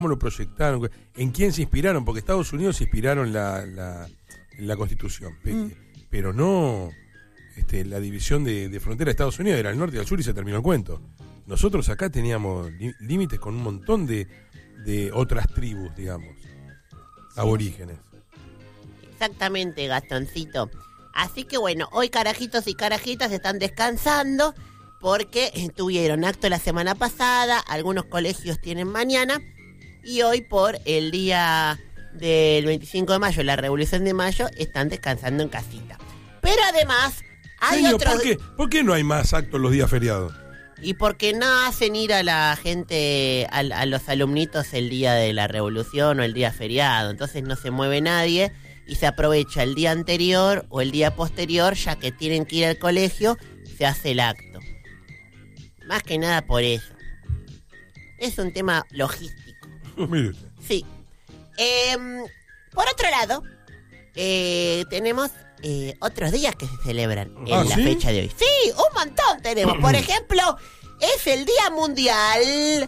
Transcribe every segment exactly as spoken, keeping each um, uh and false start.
¿Cómo lo proyectaron? ¿En quién se inspiraron? Porque Estados Unidos se inspiraron la, la, la Constitución, mm. pero no este, la división de, de frontera de Estados Unidos, era el norte y el sur y se terminó el cuento. Nosotros acá teníamos límites con un montón de, de otras tribus, digamos, aborígenes. Exactamente, Gastoncito. Así que bueno, hoy carajitos y carajitas están descansando porque tuvieron acto la semana pasada, algunos colegios tienen mañana. Y hoy por el día del veinticinco de mayo, la Revolución de Mayo, están descansando en casita. Pero además hay Señor, otros... ¿por qué? ¿Por qué no hay más actos los días feriados? Y porque no hacen ir a la gente, a, a los alumnitos el día de la Revolución o el día feriado. Entonces no se mueve nadie y se aprovecha el día anterior o el día posterior, ya que tienen que ir al colegio, se hace el acto. Más que nada por eso. Es un tema logístico. Mire. Sí. Eh, por otro lado, eh, tenemos eh, otros días que se celebran en ¿Ah, la sí? fecha de hoy. Sí, un montón tenemos. Por ejemplo, es el Día Mundial.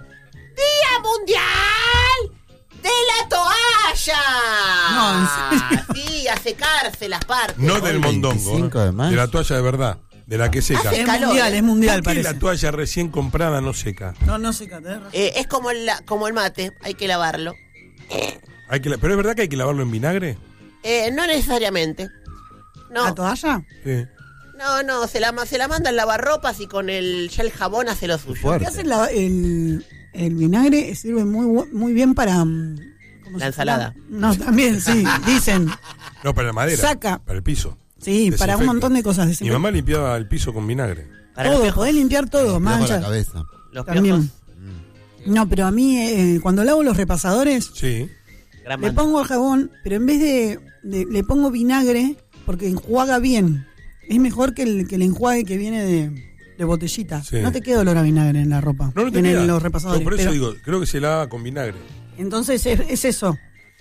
¡Día Mundial de la Toalla! No, ¿en serio? Sí, a secarse las partes. No del mondongo, veinticinco de mayo. de la toalla de verdad, de la que seca. Hace Es calor, mundial, ¿eh? es mundial, ¿Por qué parece. la toalla recién comprada no seca? No, no sé, Caterra. Eh, es como el, como el mate, hay que lavarlo. Hay que, la- ¿Pero es verdad que hay que lavarlo en vinagre? Eh, no necesariamente. No. ¿La toalla? Sí. No, no, se la, se la manda al lavarropas y con el, ya el jabón hace lo suyo. Fuerte. ¿Qué hace la- el, el vinagre? Sirve muy, bu- muy bien para... mm, ¿cómo La se ensalada. llama? No, también, sí, dicen. No, para la madera. Saca. Para el piso. Sí, para un Desinfecta. montón de cosas. Mi desinfecta. mamá limpiaba el piso con vinagre. Para los Todo, piojos. podés limpiar todo, Tiramos manchas. la cabeza. Los También. piojos, No, pero a mí, eh, cuando lavo los repasadores, Sí. gran le mano. pongo el jabón, pero en vez de, de- le pongo vinagre, porque enjuaga bien. Es mejor que el, que el enjuague que viene de, de botellita. Sí. No te queda olor a vinagre en la ropa. No, no te en el- queda. los repasadores. No, por eso pero- digo, creo que se lava con vinagre. Entonces es, es eso.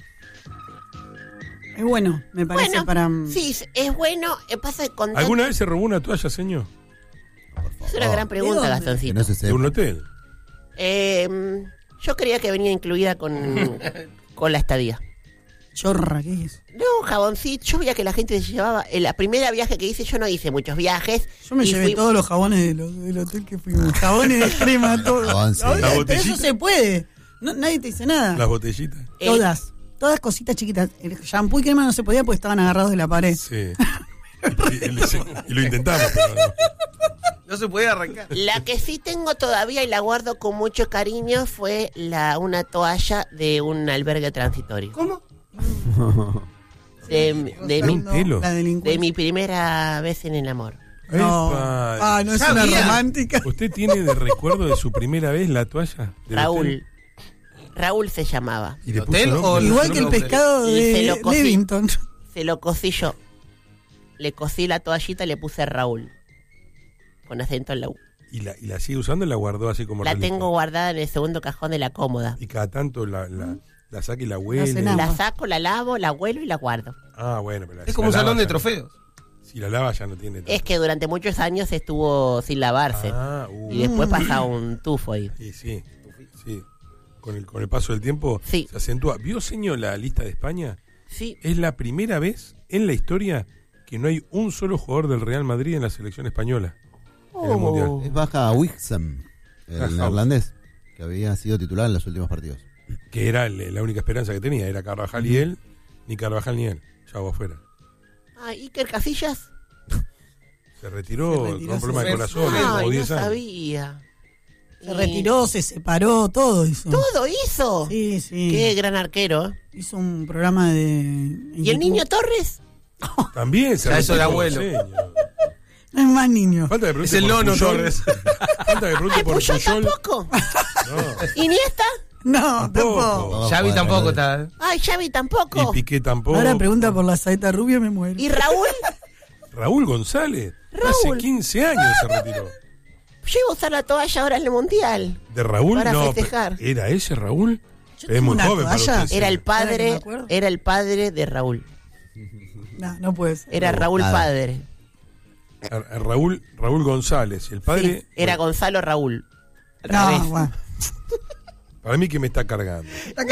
Es bueno, me parece, Bueno, para... sí, es bueno. eh, Pasa con tan- ¿Alguna vez se robó una toalla, señor? Es una gran pregunta, ¿De dónde? Que Gastoncito. no se De un sepa. hotel. Eh, yo creía que venía incluida con, con la estadía. Chorra, ¿qué es? No, jaboncito. Yo veía que la gente se llevaba. En la primera viaje que hice, yo no hice muchos viajes. Yo me y llevé fui- todos los jabones de lo- del hotel que fuimos. Jabones de crema, todo. Jabón, sí. Ahora, La pero botellita. eso se puede. No, nadie te dice nada. Las botellitas. eh, Todas. Todas cositas chiquitas. El shampoo y crema no se podía porque estaban agarrados de la pared. Sí. y, y- y lo intentamos, pero no. No se puede arrancar. La que sí tengo todavía y la guardo con mucho cariño fue la una toalla de un albergue transitorio. ¿Cómo? De, de, mi, un pelo. La de delincuencia. mi primera vez en el amor. No. Epa. Ah, no es Ya una había. romántica. ¿Usted tiene de recuerdo de su primera vez la toalla? del Raúl. hotel? Raúl se llamaba. ¿Y le ¿El puso hotel nombre? o el- Igual que el pescado Y se de lo cocí. Levington. Se lo cosí yo. Le cosí la toallita y le puse Raúl. Con acento en la U. ¿Y la, ¿Y la sigue usando o la guardó así como La reliquia? tengo guardada en el segundo cajón de la cómoda. Y cada tanto la, la, la saca y la hace huele. nada. La saco, la lavo, la huelo y la guardo. Ah, bueno, pero la- Es si como un la lava salón de ya- trofeos. Si la lava ya no tiene tanto. Es que durante muchos años estuvo sin lavarse. Ah, uh. Y después pasa un tufo ahí. Sí, sí, sí. Con el, con el paso del tiempo Sí. se acentúa. ¿Vio, señor, la lista de España? Sí. Es la primera vez en la historia que no hay un solo jugador del Real Madrid en la selección española. En el Mundial. Oh. Es baja Wixham, el Ajá. neerlandés, que había sido titular en los últimos partidos. Que era el- la única esperanza que tenía. Era Carvajal y él, ni Carvajal ni él. Chavo afuera. Ah, Iker Casillas. Se retiró, Se retiró, con problemas se de fue. corazón, como Ay, no diez años. sabía. Se Eh, retiró, se separó, todo hizo. ¿Todo hizo? Sí, sí. Qué gran arquero. ¿eh? Hizo un programa de... ¿Y el niño Torres? También se Ya eso de retiró, abuelo. señor. No es más niño. Falta que pregunte Es el por nono Puyol. Torres. Falta que pregunte Ay, por Puyol Puyol. tampoco. No, ¿Iniesta? No, Tampoco. tampoco. Xavi tampoco está. Ay, Xavi tampoco. y Piqué tampoco. Ahora pregunta por la saeta rubia me muero. ¿Y Raúl? Raúl González. Raúl. Hace quince años se retiró. Yo iba a usar la toalla ahora en el Mundial. ¿De Raúl? Para no. festejar. pero- ¿Era ese Raúl? Yo Es tengo muy una joven para toalla. usted. Era el sí. Ahora que me padre, acuerdo. era el padre de Raúl. No, no puede ser. Era Raúl Nada. padre. A- a Raúl, Raúl González. El padre. Sí, era Gonzalo Raúl. Al No, revés. bueno. Para mí que me está cargando.